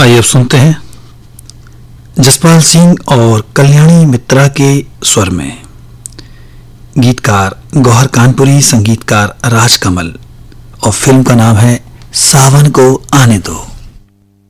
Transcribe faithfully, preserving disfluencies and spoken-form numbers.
आइए अब सुनते हैं जसपाल सिंह और कल्याणी मित्रा के स्वर में। गीतकार गौहर कानपुरी, संगीतकार राजकमल, और फिल्म का नाम है सावन को आने दो।